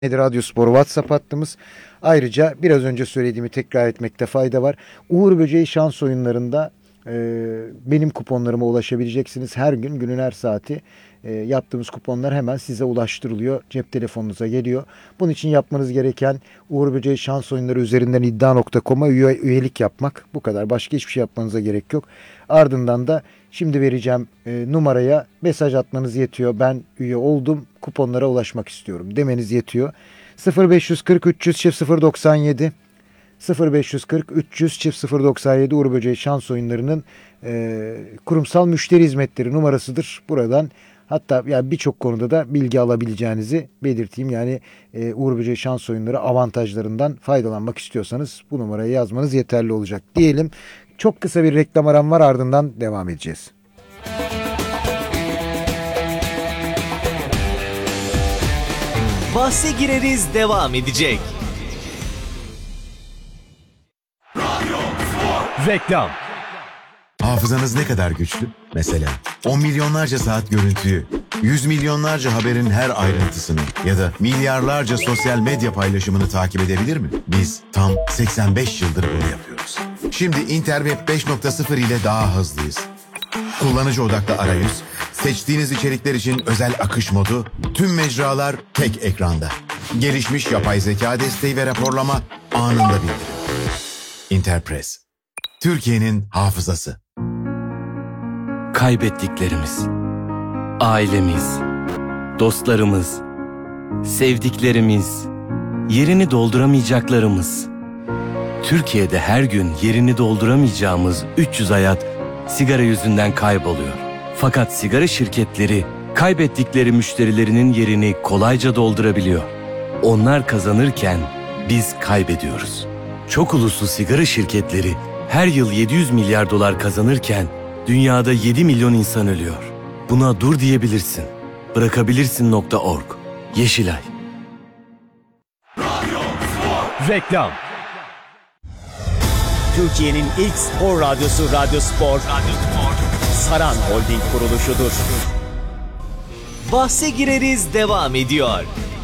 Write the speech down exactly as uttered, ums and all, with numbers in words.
Radyospor WhatsApp hattımız. Ayrıca biraz önce söylediğimi tekrar etmekte fayda var. Uğur Böceği şans oyunlarında e, benim kuponlarıma ulaşabileceksiniz. Her gün, günün her saati e, yaptığımız kuponlar hemen size ulaştırılıyor. Cep telefonunuza geliyor. Bunun için yapmanız gereken Uğur Böceği şans oyunları üzerinden iddia nokta com'a üye, üyelik yapmak. Bu kadar. Başka hiçbir şey yapmanıza gerek yok. Ardından da şimdi vereceğim e, numaraya mesaj atmanız yetiyor. Ben üye oldum, kuponlara ulaşmak istiyorum demeniz yetiyor. sıfır beş kırk üç yüz sıfır doksan yedi sıfır beş kırk üç yüz sıfır doksan yedi Uğur Böceği şans oyunlarının e, kurumsal müşteri hizmetleri numarasıdır. Buradan hatta yani birçok konuda da bilgi alabileceğinizi belirteyim. Yani e, Uğur Böceği şans oyunları avantajlarından faydalanmak istiyorsanız bu numarayı yazmanız yeterli olacak diyelim. Çok kısa bir reklam aram var, ardından devam edeceğiz. Bahse gireriz devam edecek. Reklam. Hafızanız ne kadar güçlü? Mesela on milyonlarca saat görüntüyü, yüz milyonlarca haberin her ayrıntısını ya da milyarlarca sosyal medya paylaşımını takip edebilir mi? Biz tam seksen beş yıldır bunu yapıyoruz. Şimdi Interweb beş nokta sıfır ile daha hızlıyız. Kullanıcı odaklı arayüz, seçtiğiniz içerikler için özel akış modu, tüm mecralar tek ekranda. Gelişmiş yapay zeka desteği ve raporlama anında bildirim. Interpress, Türkiye'nin hafızası. Kaybettiklerimiz, ailemiz, dostlarımız, sevdiklerimiz, yerini dolduramayacaklarımız. Türkiye'de her gün yerini dolduramayacağımız üç yüz hayat sigara yüzünden kayboluyor. Fakat sigara şirketleri kaybettikleri müşterilerinin yerini kolayca doldurabiliyor. Onlar kazanırken biz kaybediyoruz. Çok uluslu sigara şirketleri her yıl yedi yüz milyar dolar kazanırken dünyada yedi milyon insan ölüyor. Buna dur diyebilirsin. Bırakabilirsin nokta org. Yeşilay. Reklam. Türkiye'nin ilk spor radyosu Radyospor, Radyospor. Saran Holding kuruluşudur. Bahse gireriz devam ediyor.